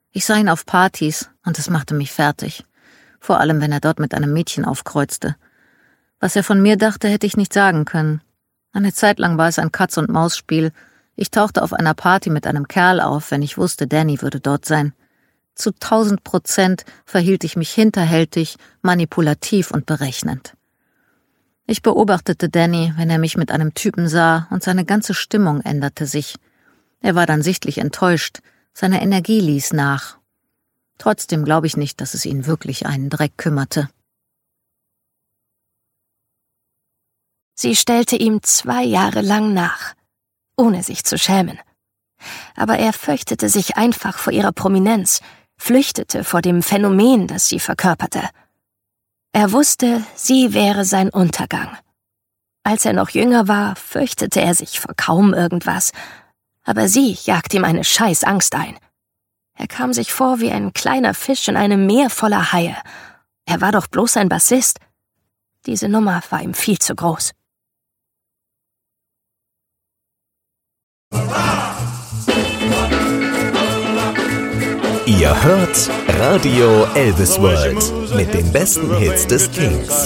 Ich sah ihn auf Partys und es machte mich fertig. Vor allem, wenn er dort mit einem Mädchen aufkreuzte. Was er von mir dachte, hätte ich nicht sagen können. Eine Zeit lang war es ein Katz-und-Maus-Spiel. Ich tauchte auf einer Party mit einem Kerl auf, wenn ich wusste, Danny würde dort sein. Zu 1000% verhielt ich mich hinterhältig, manipulativ und berechnend. Ich beobachtete Danny, wenn er mich mit einem Typen sah, und seine ganze Stimmung änderte sich. Er war dann sichtlich enttäuscht, seine Energie ließ nach. Trotzdem glaube ich nicht, dass es ihn wirklich einen Dreck kümmerte. Sie stellte ihm 2 Jahre lang nach, ohne sich zu schämen. Aber er fürchtete sich einfach vor ihrer Prominenz, flüchtete vor dem Phänomen, das sie verkörperte. Er wusste, sie wäre sein Untergang. Als er noch jünger war, fürchtete er sich vor kaum irgendwas, aber sie jagte ihm eine Scheißangst ein. Er kam sich vor wie ein kleiner Fisch in einem Meer voller Haie. Er war doch bloß ein Bassist. Diese Nummer war ihm viel zu groß. Ihr hört Radio Elvis World mit den besten Hits des Kings.